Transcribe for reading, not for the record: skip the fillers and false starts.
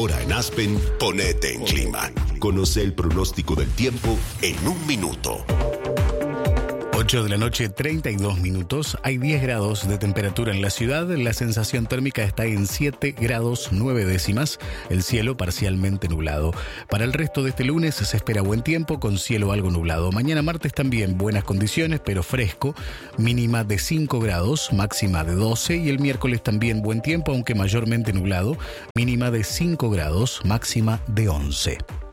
Ahora en Aspen, ponete en clima. Conoce el pronóstico del tiempo en un minuto. 8 de la noche, 32 minutos. Hay 10 grados de temperatura en la ciudad. La sensación térmica está en 7 grados 9 décimas. El cielo parcialmente nublado. Para el resto de este lunes se espera buen tiempo con cielo algo nublado. Mañana martes también buenas condiciones, pero fresco. Mínima de 5 grados, máxima de 12. Y el miércoles también buen tiempo, aunque mayormente nublado. Mínima de 5 grados, máxima de 11.